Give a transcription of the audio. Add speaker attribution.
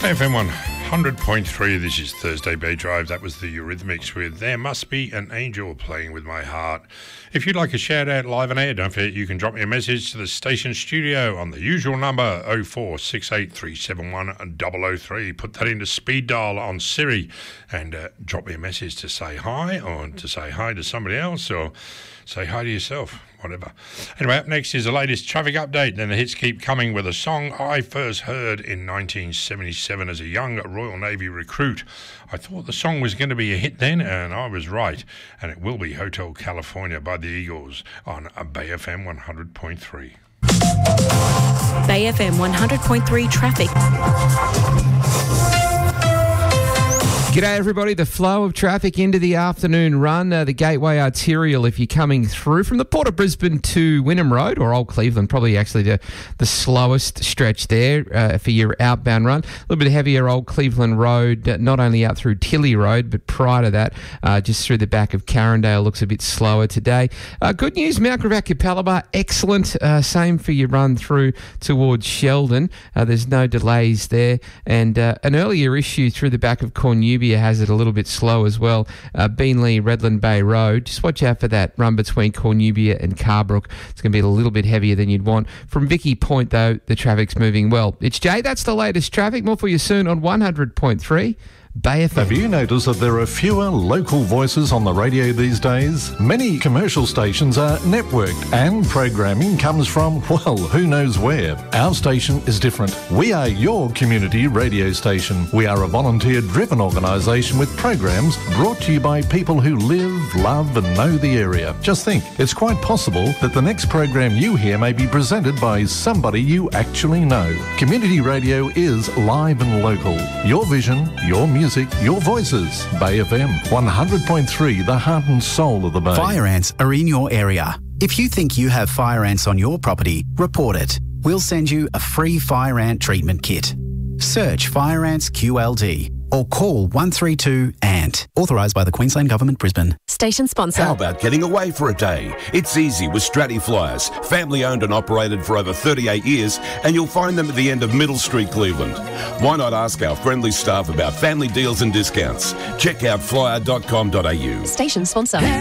Speaker 1: FM 100.3, this is Thursday Bay Drive. That was the Eurythmics with There Must Be an Angel Playing With My Heart. If you'd like a shout out live on air, don't forget you can drop me a message to the station studio on the usual number 0468371003. Put that into speed dial on Siri and drop me a message to say hi, or to say hi to somebody else, or say hi to yourself, whatever. Anyway, up next is the latest traffic update. Then the hits keep coming with a song I first heard in 1977 as a young Royal Navy recruit. I thought the song was going to be a hit then, and I was right. And it will be Hotel California by the Eagles on Bay FM 100.3.
Speaker 2: Bay FM 100.3 traffic.
Speaker 3: G'day everybody, the flow of traffic into the afternoon run, the Gateway Arterial, if you're coming through from the Port of Brisbane to Wynnum Road, or Old Cleveland, probably actually the slowest stretch there for your outbound run. A little bit heavier Old Cleveland Road, not only out through Tilly Road, but prior to that, just through the back of Carindale, looks a bit slower today. Good news, Mount Gravatt Capalaba, excellent. Same for your run through towards Sheldon. There's no delays there. And an earlier issue through the back of Cornubia has it a little bit slow as well. Beenleigh, Redland Bay Road. Just watch out for that run between Cornubia and Carbrook. It's going to be a little bit heavier than you'd want. From Vicky Point, though, the traffic's moving well. It's Jay. That's the latest traffic. More for you soon on 100.3. Bay FM.
Speaker 4: Have you noticed that there are fewer local voices on the radio these days? Many commercial stations are networked and programming comes from, well, who knows where. Our station is different. We are your community radio station. We are a volunteer-driven organisation with programs brought to you by people who live, love and know the area. Just think, it's quite possible that the next program you hear may be presented by somebody you actually know. Community radio is live and local. Your vision, your music, your voices. Bay FM 100.3, the heart and soul of the Bay.
Speaker 5: Fire ants are in your area. If you think you have fire ants on your property, report it. We'll send you a free fire ant treatment kit. Search Fire Ants QLD or call 132 ANT. Authorised by the Queensland Government, Brisbane.
Speaker 2: Station sponsor.
Speaker 6: How about getting away for a day? It's easy with Stratty Flyers. Family owned and operated for over 38 years, and you'll find them at the end of Middle Street, Cleveland. Why not ask our friendly staff about family deals and discounts? Check out flyer.com.au.
Speaker 2: Station sponsor.